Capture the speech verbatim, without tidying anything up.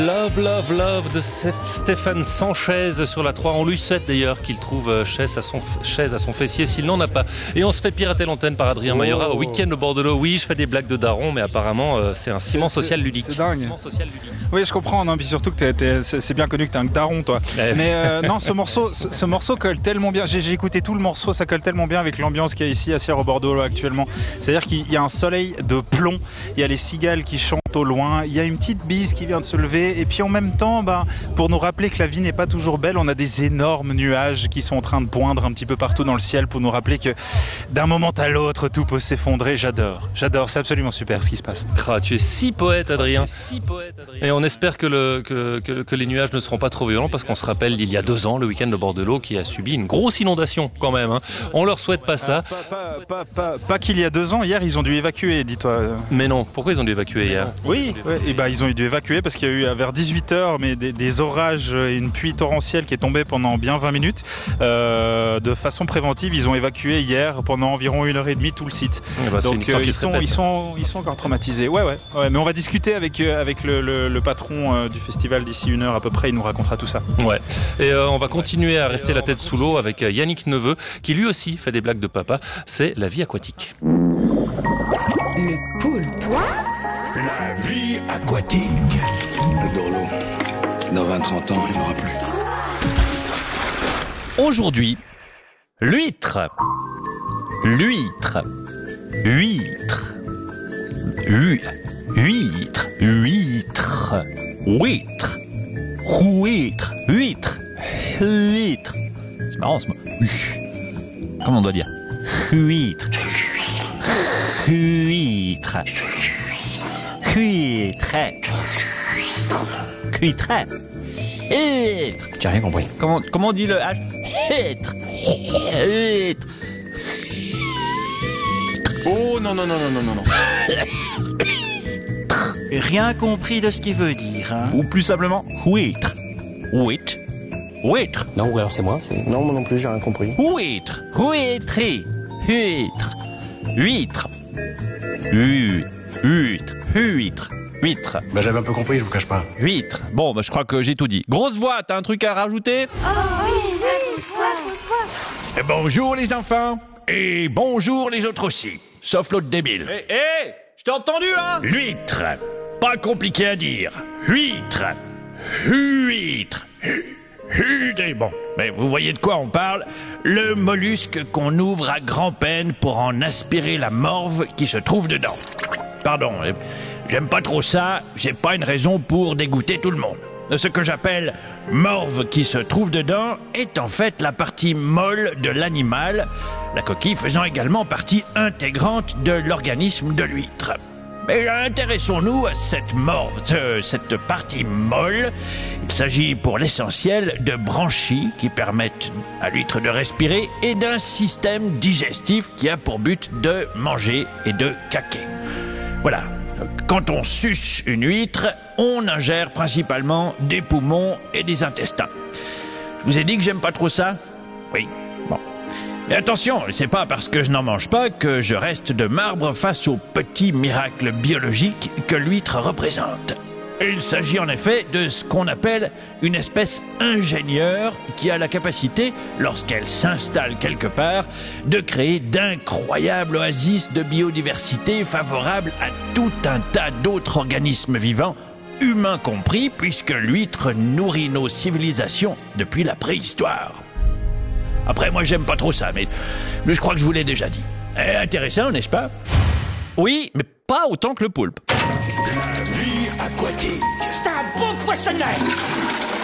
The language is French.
Love, Love, Love de Stéphane Sanchez sur la trois. On lui souhaite d'ailleurs qu'il trouve chaise à son, chaise à son fessier s'il n'en a pas. Et on se fait pirater l'antenne par Adrien oh. Mayora au week-end au bord de l'eau. Oui, je fais des blagues de daron, mais apparemment euh, c'est un ciment c'est, social c'est, ludique. C'est dingue. Social ludique. Oui, je comprends. Non, puis surtout que t'es, t'es, c'est, c'est bien connu que t'es un daron, toi. Ouais. Mais euh, non, ce morceau, ce, ce morceau colle tellement bien. J'ai, j'ai écouté tout le morceau, ça colle tellement bien avec l'ambiance qu'il y a ici à Sierre au bord de l'eau actuellement. C'est-à-dire qu'il y a un soleil de plomb, il y a les cigales qui chantent au loin, il y a une petite bise qui vient de se lever, et puis en même temps, bah, pour nous rappeler que la vie n'est pas toujours belle, on a des énormes nuages qui sont en train de poindre un petit peu partout dans le ciel pour nous rappeler que d'un moment à l'autre, tout peut s'effondrer. J'adore, j'adore, c'est absolument super ce qui se passe. Ah, tu es si poète, Adrien. Si poète, Adrien. Et on espère que, le, que, que, que les nuages ne seront pas trop violents, parce qu'on se rappelle d'il y a deux ans, le week-end au bord de l'eau, qui a subi une grosse inondation quand même. Hein. On leur souhaite pas ça. Pas, pas, pas, pas, pas qu'il y a deux ans, hier ils ont dû évacuer, dis-toi. Mais non, pourquoi ils ont dû évacuer hier ? Oui, ouais, et bah, ils ont dû évacuer parce qu'il y a eu vers dix-huit heures mais des, des orages et une pluie torrentielle qui est tombée pendant bien vingt minutes. Euh, de façon préventive, ils ont évacué hier pendant environ une heure et demie tout le site. Bah, Donc euh, ils, sont, ils, sont, ils sont encore traumatisés. Ouais, ouais, ouais, mais on va discuter avec, euh, avec le, le, le patron euh, du festival d'ici une heure à peu près, il nous racontera tout ça. Ouais. Et euh, on va continuer à rester la tête sous l'eau avec Yannick Neveu qui lui aussi fait des blagues de papa. C'est la vie aquatique. Le poulpe. La vie aquatique. Le Dorlo. Dans vingt trente ans, il n'y en aura plus. Aujourd'hui, l'huître. L'huître. Huître. Huître. Huître. Huître. Huître. Huître. Huître. Huître. C'est marrant ce mot. Comment on doit dire ? Huître. Huître. Huître. Huître. Huître. J'ai rien compris. Comment, comment on dit le H ? Huître. Huître. Oh non, non, non, non, non, non, non. Rien compris de ce qu'il veut dire, hein. Ou plus simplement, huître. Huître. Huître. Non, ou alors c'est moi. C'est... Non, moi non plus, j'ai rien compris. Huître. Huîtré. Huître. Huître. Huître. Huître. Huître. Huître. Bah j'avais un peu compris, je vous cache pas. Huître. Bon, bah je crois que j'ai tout dit. Grosse voix, t'as un truc à rajouter ? Oh oui, bonsoir, bonsoir. Bonjour les enfants. Et bonjour les autres aussi. Sauf l'autre débile. Hé, hey, hé hey, je t'ai entendu, hein ? L'huître. Pas compliqué à dire. Huître. Huître. Huître. Bon, mais vous voyez de quoi on parle ? Le mollusque qu'on ouvre à grand-peine pour en aspirer la morve qui se trouve dedans. Pardon, j'aime pas trop ça, j'ai pas une raison pour dégoûter tout le monde. Ce que j'appelle morve qui se trouve dedans est en fait la partie molle de l'animal, la coquille faisant également partie intégrante de l'organisme de l'huître. Mais intéressons-nous à cette morve, cette partie molle. Il s'agit pour l'essentiel de branchies qui permettent à l'huître de respirer et d'un système digestif qui a pour but de manger et de caquer. Voilà. Quand on suce une huître, on ingère principalement des poumons et des intestins. Je vous ai dit que j'aime pas trop ça ? Oui. Bon. Mais attention, c'est pas parce que je n'en mange pas que je reste de marbre face au petit miracle biologique que l'huître représente. Il s'agit en effet de ce qu'on appelle une espèce ingénieure qui a la capacité, lorsqu'elle s'installe quelque part, de créer d'incroyables oasis de biodiversité favorables à tout un tas d'autres organismes vivants, humains compris, puisque l'huître nourrit nos civilisations depuis la préhistoire. Après, moi j'aime pas trop ça, mais, mais je crois que je vous l'ai déjà dit. Eh, intéressant, n'est-ce pas ? Oui, mais pas autant que le poulpe. La vie aquatique. C'est un beau poissonnet.